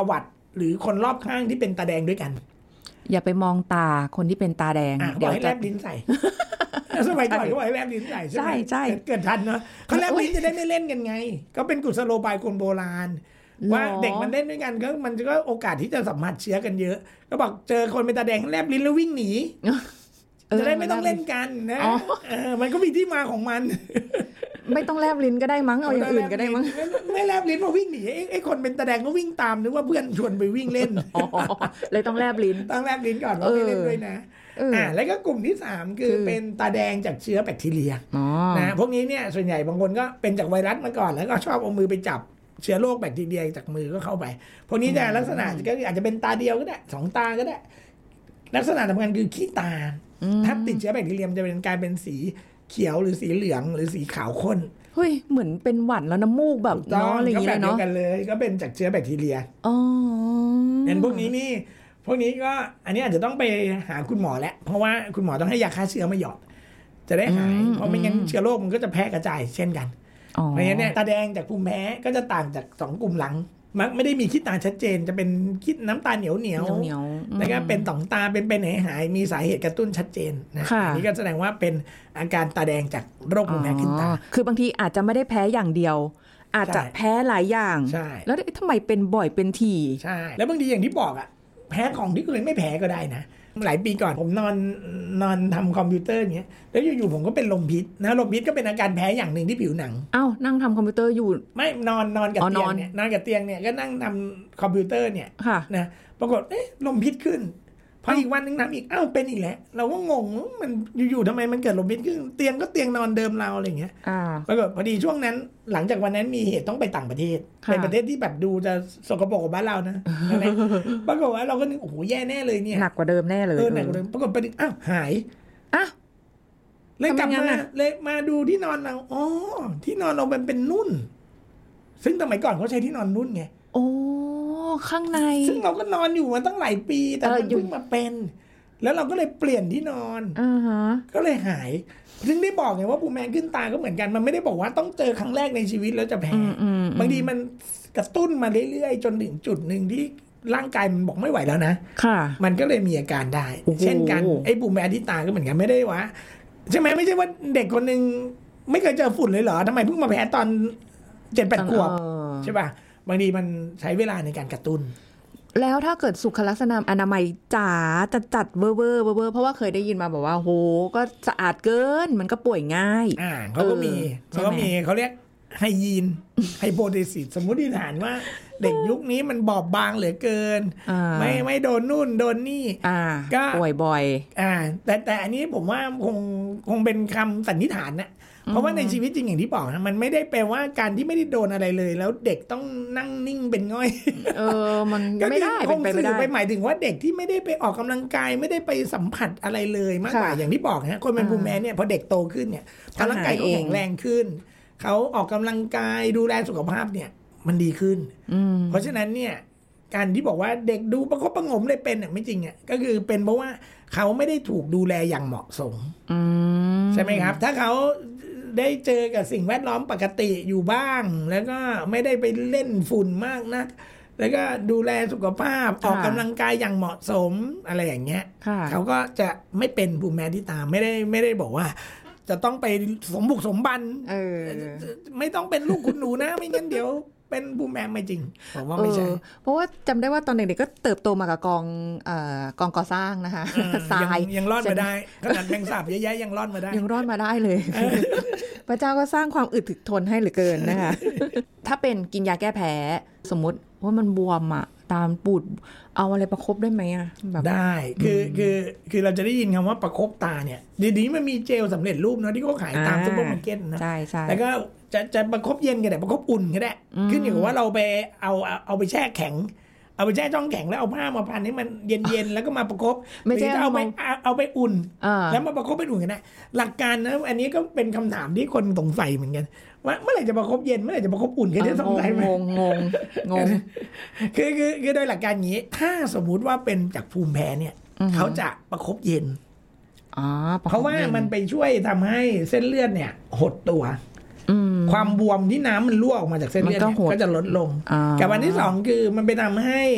วัติหรือคนรอบข้างที่เป็นตาแดงด้วยกันอย่าไปมองตาคนที่เป็นตาแดงเดี๋ยวให้แลบลิ้นใส่สมัยก่อนก็บอกให้แลบลิ้นใส่ใช่เกิดทันเนาะเขาแลบลิ้นจะได้ไม่เล่นกันไงก็เป็นกุศโลบายคนโบราณว่าเด็กมันเล่นด้วยกันก็มันก็โอกาสที่จะสัมผัสเชื้อกันเยอะก็บอกเจอคนเป็นตาแดงแลบลิ้นแล้ววิ่งหนีจะได้ไม่ต้องเล่นกันนะมันก็มีที่มาของมันไม่ต้องแลบลิ้นก็ได้มั้งเอาอย่างอื่นก็ได้มั้งไม่แลบลิ้นมาวิ่งหนีไอ้คนเป็นตาแดงก็วิ่งตามนึกว่าเพื่อนชวนไปวิ่งเล่นเลยต้องแลบลิ้นก่อนว่าไม่เล่นด้วยนะแล้วก็กลุ่มที่3คือเป็นตาแดงจากเชื้อแบคทีเรียนะพวกนี้เนี่ยส่วนใหญ่บางคนก็เป็นจากไวรัสมาก่อนแล้วก็ชอบเอามือไปจับเชื้อโรคแบคทีเรียจากมือก็เข้าไปพวกนี้จะลักษณะก็อาจจะเป็นตาเดียวก็ได้2ตาก็ได้ลักษณะสำคัญคือขี้ตาถ้าติดเชื้อแบคทีเรียจะเป็นกลายเป็นสีเขียวหรือสีเหลืองหรือสีขาวข้นเฮ้ยเหมือนเป็นหวัดแล้วน้ำมูกแบบเนาะอะไรอย่างเงี้ยเนาะกันเลยก็เป็นจากเชื้อแบคทีเรียงั้นพวกนี้ก็อันนี้อาจจะต้องไปหาคุณหมอแล้วเพราะว่าคุณหมอต้องให้ยาฆ่าเชื้อมาหยอดจะได้หายเพราะไม่งั้นเชื้อโรคมันก็จะแพร่กระจายเช่นกันเพราะฉะนั้นเนี่ยตาแดงจากภูมิแพ้ก็จะต่างจาก2กลุ่มหลังมักไม่ได้มีขี้ตาชัดเจนจะเป็นขี้น้ำตาเหนียวแล้วก็เป็น2ตาเป็นหายมีสาเหตุกระตุ้นชัดเจนนะอันนี้ก็แสดงว่าเป็นอาการตาแดงจากโรคภูมิแพ้ขึ้นตาคือบางทีอาจจะไม่ได้แพ้อย่างเดียวอาจจะแพ้หลายอย่างแล้วทำไมเป็นบ่อยเป็นทีใช่แล้วบางทีอย่างที่บอกอ่ะแพ้ของที่เคยไม่แพ้ก็ได้นะหลายปีก่อนผมนอนทำคอมพิวเตอร์อย่างเงี้ยแล้วอยู่ๆผมก็เป็นลมพิษนะลมพิษก็เป็นอาการแพ้อย่างหนึ่งที่ผิวหนังนั่งทำคอมพิวเตอร์อยู่ไม่นอนกับเตียงเนี่ยนอนกับเตียงเนี่ยก็นั่งทำคอมพิวเตอร์เนี่ยนะปรากฏลมพิษขึ้นพออีกวันนึงทำอีกเป็นอีกแล้วเราก็งงมันอยู่ๆทำไมมันเกิดลมพิษขึ้นเตียงก็เตียงนอนเดิมเราอะไรอย่างเงี้ยปรากฏพอดีช่วงนั้นหลังจากวันนั้นมีเหตุต้องไปต่างประเทศเป็นประเทศที่แบบดูจะสกปรกกว่าบ้านเรานะปรากฏว่าเราก็นึกโอ้โหแย่แน่เลยเนี่ยหนักกว่าเดิมแน่เลยหนักกว่าเดิมปรากฏไปหายเลยกลับมาดูที่นอนเราที่นอนเราเป็นนุ่นซึ่งสมัยก่อนเขาใช้ที่นอนนุ่นไงข้างในซึ่งเราก็นอนอยู่มาตั้งหลายปีแต่มันเพิ่งมาเป็นแล้วเราก็เลยเปลี่ยนที่นอนก็เลยหายถึงได้บอกไงว่าภูมิแพ้ขึ้นตาก็เหมือนกันมันไม่ได้บอกว่าต้องเจอครั้งแรกในชีวิตแล้วจะแพ้บางทีมันกระตุ้นมาเรื่อยๆจนถึงจุดหนึ่งที่ร่างกายมันบอกไม่ไหวแล้วนะมันก็เลยมีอาการได้เช่นกันไอ้ภูมิแพ้ที่ตาก็เหมือนกันไม่ได้ว่าใช่ไหมไม่ใช่ว่าเด็กคนนึงไม่เคยเจอฝุ่นเลยเหรอทำไมเพิ่งมาแพ้ตอน 7-8 ขวบใช่ป่ะบางทีมันใช้เวลาในการกระตุ้นแล้วถ้าเกิดสุขลักษณะอนามัยจ๋าจัดเวอร์เพราะว่าเคยได้ยินมาบอกว่าโหก็สะอาดเกินมันก็ป่วยง่ายเขาก็มีเขาเรียกไฮยีนไฮโปเทซิสสมมุติฐานว่าเด็กยุคนี้มันบอบบางเหลือเกินไม่โดนนู่นโดนนี่ก็ป่วยบ่อยแต่อันนี้ผมว่าคงเป็นคำสันนิษฐานนะเพราะว่าในชีวิตจริงอย่างที่บอกนะมันไม่ได้แปลว่าการที่ไม่ได้โดนอะไรเลยแล้วเด็กต้องนั่งนิ่งเป็นง่อยมันไม่ได้เป็นไปไม่ได้หมายถึงว่าเด็กที่ไม่ได้ไปออกกำลังกายไม่ได้ไปสัมผัสอะไรเลยมากกว่าอย่างที่บอกนะคนเป็นภูมิแพ้เนี่ยพอเด็กโตขึ้นเนี่ยพอร่างกายเขาแข็งแรงขึ้นเขาออกกำลังกายดูแลสุขภาพเนี่ยมันดีขึ้นเพราะฉะนั้นเนี่ยการที่บอกว่าเด็กดูประคบประหงมเลยเป็นไม่จริงอ่ะก็คือเป็นเพราะว่าเขาไม่ได้ถูกดูแลอย่างเหมาะสมใช่ไหมครับถ้าเขาได้เจอกับสิ่งแวดล้อมปกติอยู่บ้างแล้วก็ไม่ได้ไปเล่นฝุ่นมากนักแล้วก็ดูแลสุขภาพออกกำลังกายอย่างเหมาะสมอะไรอย่างเงี้ยเขาก็จะไม่เป็นภูมิแพ้ที่ตาไม่ได้บอกว่าจะต้องไปสมบุกสมบันไม่ต้องเป็นลูกคุณหนูนะไม่งั้นเดี๋ยวเป็นภูมิแพ้ไม่จริงผมว่าไม่ใช่เพราะว่าจำได้ว่าตอนเด็กๆก็เติบโตมากับกองก่อสร้างนะคะทรายยังรอดมาได้ขนาดแมงสาบเยอะๆยังรอดมาได้เลยพระเจ้าก็สร้างความอึดถึกทนให้เหลือเกินนะคะถ้าเป็นกินยาแก้แพ้สมมติว่ามันบวมอ่ะตามปูดเอาอะไรประคบได้ไหมอ่ะแบบได้คือเราจะได้ยินคำว่าประคบตาเนี่ยดีๆมันมีเจลสำเร็จรูปเนาะที่เขาขายตามซุปเปอร์มาร์เก็ตนะใช่แล้วก็จะประคบเย็นก็ได้ประคบอุ่นก็ได้ขึ้นอยู่กับว่าเราไปเอาไปแช่แข็งเอาไปแช่ช่องแข็งแล้วเอาผ้ามาพันให้มันเย็นๆแล้วก็มาประคบไม่ใช่เอาไปอุ่นแล้วมาประคบเป็นอุ่นกันนะหลักการนะอันนี้ก็เป็นคำถามที่คนสงสัยเหมือนกันว่าเมื่อไหร่จะประคบเย็นเมื่อไหร่จะประคบอุ่นกันจะสงสัยไหมงงคือโดยหลักการอย่างนี้ถ้าสมมุติว่าเป็นจากภูมิแพ้เนี่ยเขาจะประคบเย็นเพราะว่ามันไปช่วยทำให้เส้นเลือดเนี่ยหดตัวความบวมที่น้ำมันรั่วออกมาจากเส้นเลือดก็จะลดลงกับวันที่2คือมันไปทำให้